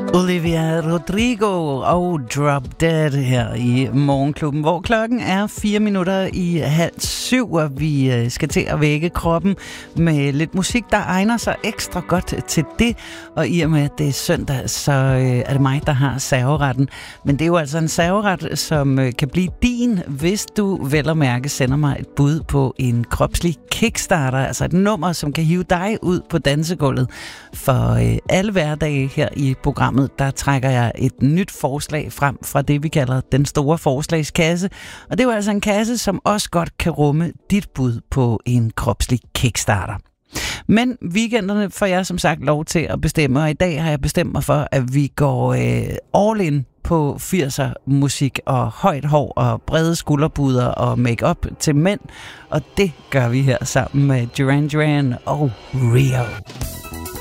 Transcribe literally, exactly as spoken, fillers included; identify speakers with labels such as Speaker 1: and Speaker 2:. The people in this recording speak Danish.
Speaker 1: Olivia Rodrigo og Drop Dead her i Morgenklubben, hvor klokken er fire minutter i halv syv, og vi skal til at vække kroppen med lidt musik, der egner sig ekstra godt til det. Og i og med, at det er søndag, så er det mig, der har serveretten. Men det er jo altså en serveret, som kan blive din, hvis du vel og mærke sender mig et bud på en kropslig kickstarter, altså et nummer, som kan hive dig ud på dansegulvet. For alle hverdage her i programmet, der trækker jeg et nyt forslag frem fra det, vi kalder den store forslagskasse. Og det er jo altså en kasse, som også godt kan rumme dit bud på en kropslig kickstarter. Men weekenderne får jeg som sagt lov til at bestemme, og i dag har jeg bestemt mig for, at vi går øh, all in på firser musik og højt hår og brede skulderbuder og make-up til mænd. Og det gør vi her sammen med Duran Duran og Rio.